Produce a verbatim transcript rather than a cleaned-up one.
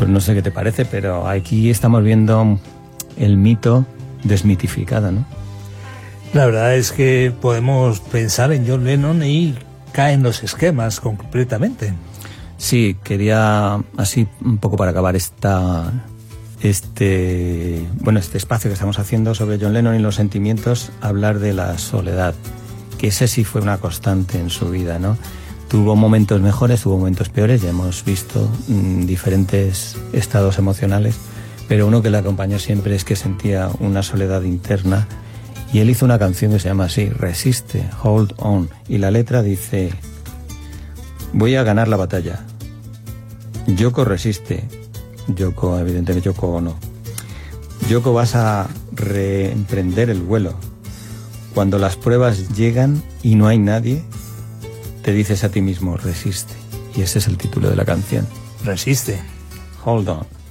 Pues no sé qué te parece, pero aquí estamos viendo el mito desmitificado, ¿no? La verdad es que podemos pensar en John Lennon y caen los esquemas completamente. Sí, quería, así un poco para acabar esta, este, bueno, este espacio que estamos haciendo sobre John Lennon y los sentimientos, hablar de la soledad, que ese sí fue una constante en su vida, ¿no? Tuvo momentos mejores, tuvo momentos peores, ya hemos visto mmm, diferentes estados emocionales, pero uno que le acompañó siempre es que sentía una soledad interna, y él hizo una canción que se llama así, Resiste, Hold On, y la letra dice: voy a ganar la batalla. Yoko resiste. Yoko, evidentemente Yoko no. Yoko, vas a reemprender el vuelo. Cuando las pruebas llegan y no hay nadie, te dices a ti mismo, resiste. Y ese es el título de la canción. Resiste. Hold On.